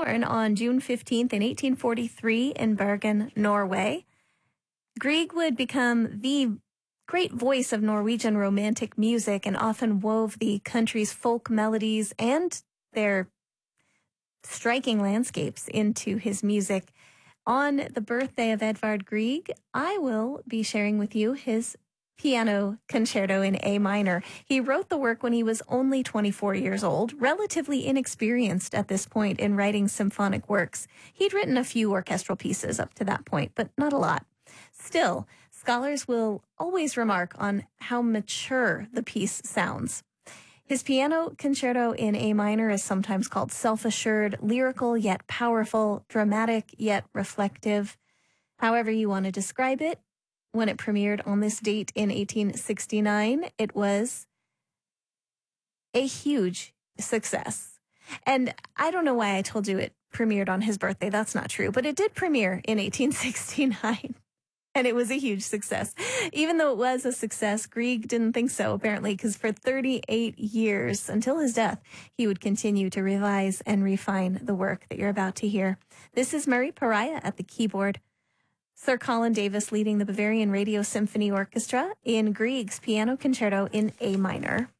born on June 15th in 1843 in Bergen, Norway. Grieg would become the great voice of Norwegian romantic music and often wove the country's folk melodies and their striking landscapes into his music. On the birthday of Edvard Grieg, I will be sharing with you his piano concerto in A minor. He wrote the work when he was only 24 years old, relatively inexperienced at this point in writing symphonic works. He'd written a few orchestral pieces up to that point, but not a lot. Still, scholars will always remark on how mature the piece sounds. His piano concerto in A minor is sometimes called self-assured, lyrical yet powerful, dramatic yet reflective. However you want to describe it. When it premiered on this date in 1869, it was a huge success. And I don't know why I told you it premiered on his birthday. That's not true. But it did premiere in 1869. And it was a huge success. Even though it was a success, Grieg didn't think so, apparently, because for 38 years, until his death, he would continue to revise and refine the work that you're about to hear. This is Murray Pariah at the keyboard. Sir Colin Davis leading the Bavarian Radio Symphony Orchestra in Grieg's piano concerto in A minor.